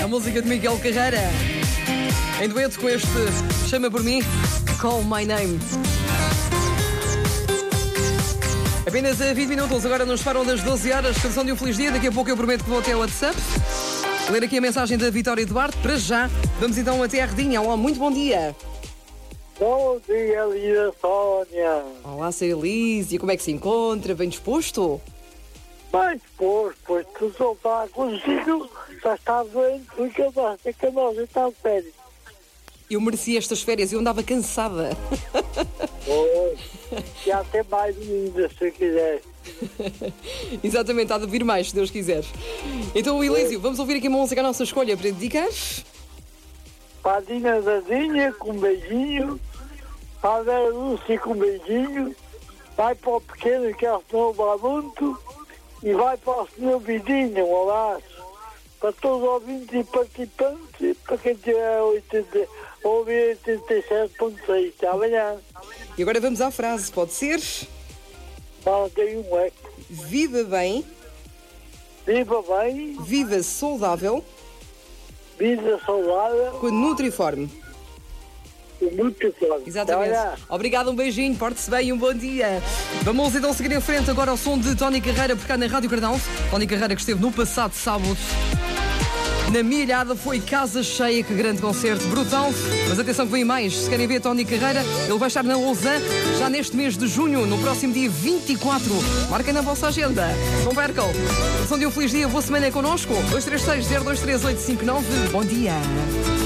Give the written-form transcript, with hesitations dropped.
A música de Miguel Carreira, em dueto com este Chama por Mim, Call My Name. Apenas a 20 minutos, agora nos param das 12 horas. Canção de um feliz dia. Daqui a pouco eu prometo que vou até o WhatsApp ler aqui a mensagem da Vitória Eduardo. Para já, vamos então até a Redinha. Olá, muito bom dia. Bom dia, Lida Sónia. Olá, Sra. Elísia, como é que se encontra? Bem disposto? Bem disposto, pois tu só está consigo, já está doente, porque a nós está de férias. Eu mereci estas férias, eu andava cansada. Pois, e até mais ainda, se quiser. Exatamente, há de vir mais, se Deus quiser. Então, Elísio, vamos ouvir aqui uma música à nossa escolha para dedicar. Para a Dina Dadinha, com um beijinho. Para a Vera Lúcia, com um beijinho. Vai para o pequeno, que é o senhor Baluto. E vai para o senhor Vidinho, um abraço. Para todos os ouvintes e participantes, para quem tiver 87.6. Até amanhã. E agora vamos à frase, pode ser? Fala, tem um eco. Viva bem, Viva bem, viva saudável, vida saudável com a Nutriforme. e muito forte. Exatamente. Obrigado, um beijinho, porte-se bem e um bom dia. Vamos então seguir em frente agora ao som de Tony Carreira, por cá na Rádio Cardão. Tony Carreira que esteve no passado sábado na Milhada, foi casa cheia, que grande concerto, brutal. Mas atenção que vem mais, se querem ver Tony Carreira, ele vai estar na Lausanne já neste mês de junho, no próximo dia 24. Marquem na vossa agenda, não percam. São de um feliz dia, boa semana connosco. 236-023-859, bom dia.